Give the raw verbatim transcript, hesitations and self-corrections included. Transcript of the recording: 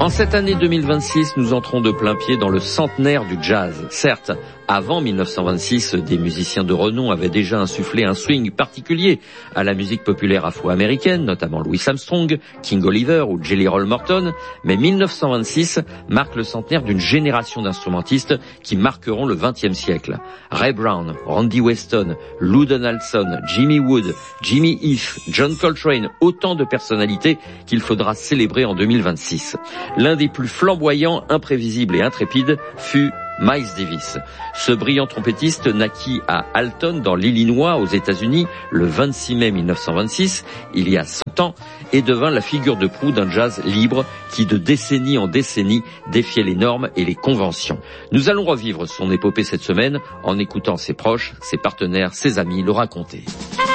En cette année deux mille vingt-six, nous entrons de plein pied dans le centenaire du jazz. Certes, avant mille neuf cent vingt-six, des musiciens de renom avaient déjà insufflé un swing particulier à la musique populaire afro-américaine, notamment Louis Armstrong, King Oliver ou Jelly Roll Morton, mais mille neuf cent vingt-six marque le centenaire d'une génération d'instrumentistes qui marqueront le vingtième siècle. Ray Brown, Randy Weston, Lou Donaldson, Jimmy Wood, Jimmy Heath, John Coltrane, autant de personnalités qu'il faudra célébrer en deux mille vingt-six. L'un des plus flamboyants, imprévisibles et intrépides fut Miles Davis. Ce brillant trompettiste naquit à Alton, dans l'Illinois, aux États-Unis, le vingt-six mai mille neuf cent vingt-six, il y a cent ans, et devint la figure de proue d'un jazz libre qui, de décennie en décennie, défiait les normes et les conventions. Nous allons revivre son épopée cette semaine en écoutant ses proches, ses partenaires, ses amis le raconter.